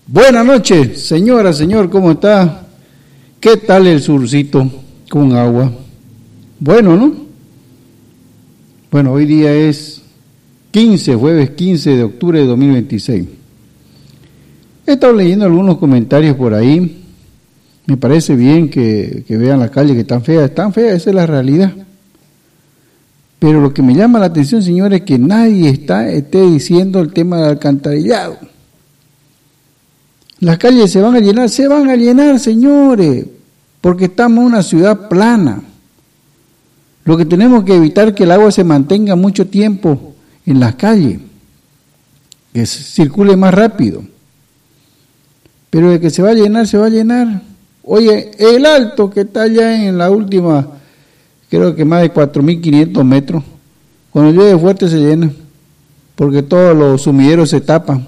Buenas noches, señora, señor, ¿cómo está? ¿Qué tal el surcito con agua? Bueno, ¿no? Bueno, hoy día es jueves 15 de octubre de 2026. He estado leyendo algunos comentarios por ahí. Me parece bien que vean las calles que están feas, esa es la realidad. Pero lo que me llama la atención, señores, es que nadie esté diciendo el tema del alcantarillado. Las calles se van a llenar, señores, porque estamos en una ciudad plana. Lo que tenemos que evitar es que el agua se mantenga mucho tiempo en las calles, que circule más rápido. Pero de que se va a llenar, se va a llenar. Oye, el alto que está allá en la última, creo que más de 4.500 metros, cuando llueve fuerte se llena, porque todos los sumideros se tapan.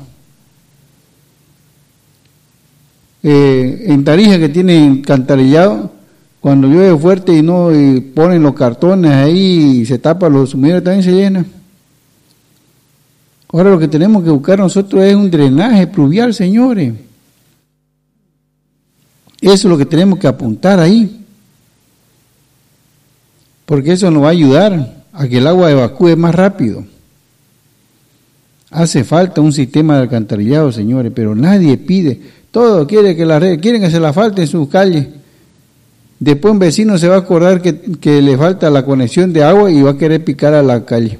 En Tarija, que tienen alcantarillado, cuando llueve fuerte y ponen los cartones ahí y se tapan los sumideros, también se llenan. Ahora lo que tenemos que buscar nosotros es un drenaje pluvial, señores. Eso es lo que tenemos que apuntar ahí, porque eso nos va a ayudar a que el agua evacúe más rápido. Hace falta un sistema de alcantarillado, señores, pero nadie pide. Todo quieren que se la falte en sus calles. Después un vecino se va a acordar que le falta la conexión de agua y va a querer picar a la calle.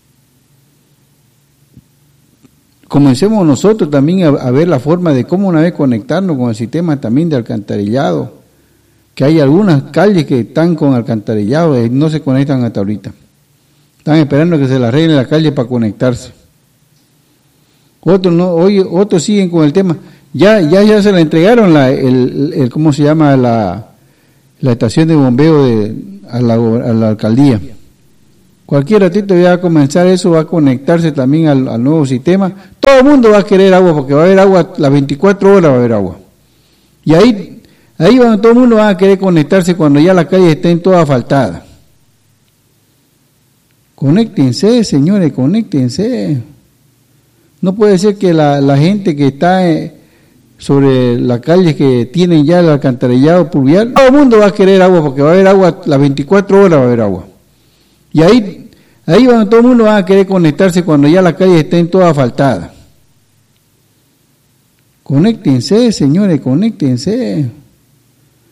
Comencemos nosotros también a ver la forma de cómo una vez conectarnos con el sistema también de alcantarillado, que hay algunas calles que están con alcantarillado y no se conectan hasta ahorita. Están esperando que se les arregle la calle para conectarse. Otros no, otros siguen con el tema. Ya se le entregaron ¿cómo se llama? La estación de bombeo a la alcaldía. Cualquier ratito ya va a comenzar eso, va a conectarse también al nuevo sistema. Todo el mundo va a querer agua porque va a haber agua, las 24 horas va a haber agua. Y ahí todo el mundo va a querer conectarse cuando ya las calles estén todas asfaltadas. Conéctense, señores, conéctense. No puede ser que la gente que está sobre las calles que tienen ya el alcantarillado pluvial, todo el mundo va a querer agua porque va a haber agua, las 24 horas va a haber agua. Y ahí todo el mundo va a querer conectarse cuando ya las calles estén todas asfaltadas. Conéctense, señores, conéctense.